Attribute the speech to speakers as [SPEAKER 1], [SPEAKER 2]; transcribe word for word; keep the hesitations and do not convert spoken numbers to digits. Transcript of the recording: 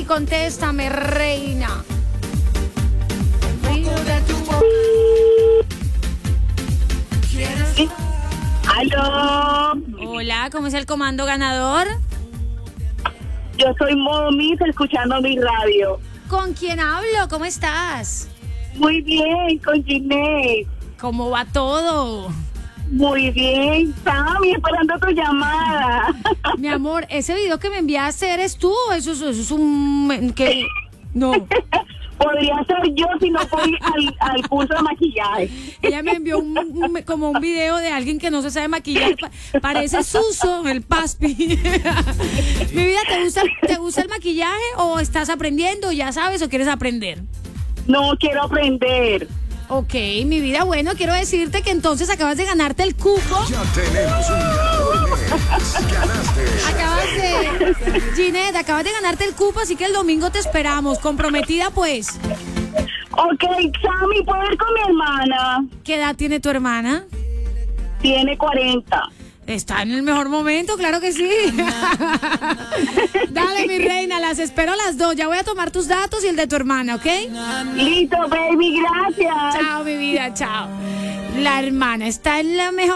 [SPEAKER 1] contéstame, reina.
[SPEAKER 2] Aló,
[SPEAKER 1] Hola, ¿cómo es el comando ganador?
[SPEAKER 2] yo soy Momis escuchando mi radio.
[SPEAKER 1] ¿Con quién hablo? ¿Cómo estás?
[SPEAKER 2] Muy bien, con Ginés.
[SPEAKER 1] ¿Cómo va todo?
[SPEAKER 2] Muy bien, Sammy, esperando tu llamada.
[SPEAKER 1] Mi amor, ese video que me enviaste eres tú. Eso, es- eso es un... que No.
[SPEAKER 2] Podría ser yo si no voy al, al curso de maquillaje.
[SPEAKER 1] Ella me envió un, un- como un video de alguien que no se sabe maquillar. Pa- parece Suso, el Paspi. Mi vida, ¿te gusta, ¿te gusta el maquillaje o estás aprendiendo? ¿Ya sabes o quieres aprender?
[SPEAKER 2] No quiero aprender.
[SPEAKER 1] Ok, mi vida, bueno, quiero decirte que entonces acabas de ganarte el cupo.
[SPEAKER 3] Ya tenemos un ganador mes. Ganaste.
[SPEAKER 1] Acabas de... Ginette, acabas de ganarte el cupo, así que el domingo te esperamos. Comprometida, pues.
[SPEAKER 2] Ok, Sammy, ¿puedo ir con mi hermana?
[SPEAKER 1] ¿Qué edad tiene tu hermana?
[SPEAKER 2] Tiene cuarenta.
[SPEAKER 1] Está en el mejor momento, claro que sí. Dale, mi reina, las espero a las dos. Ya voy a tomar tus datos y el de tu hermana, ¿ok?
[SPEAKER 2] Listo, baby, gracias.
[SPEAKER 1] Chao, mi vida, chao. La hermana está en la mejor